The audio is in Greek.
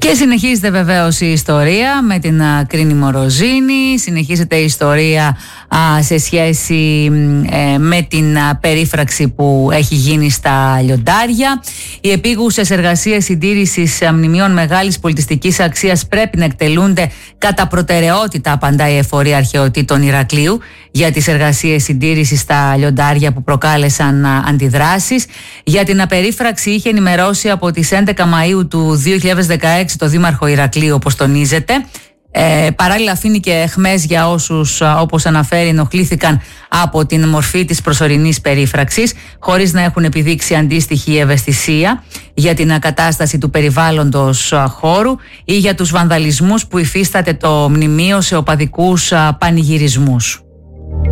Και συνεχίζεται βεβαίως η ιστορία με την Κρίνη Μοροζίνη, συνεχίζεται η ιστορία σε σχέση με την περίφραξη που έχει γίνει στα Λιοντάρια. Οι επίγουσες εργασίες συντήρησης μνημείων μεγάλης πολιτιστικής αξίας πρέπει να εκτελούνται κατά προτεραιότητα, απαντά η Εφορία Αρχαιοτήτων Ηρακλείου για τις εργασίες συντήρησης στα Λιοντάρια που προκάλεσαν αντιδράσεις. Για την απερίφραξη είχε ενημερώσει από τις 11 Μαΐου του 2016 το Δήμαρχο Ηρακλείου, όπως τονίζεται. Παράλληλα αφήνει και αιχμές για όσους, όπως αναφέρει, ενοχλήθηκαν από την μορφή της προσωρινής περίφραξης χωρίς να έχουν επιδείξει αντίστοιχη ευαισθησία για την ακατάσταση του περιβάλλοντος χώρου ή για τους βανδαλισμούς που υφίσταται το μνημείο σε οπαδικούς πανηγυρισμούς.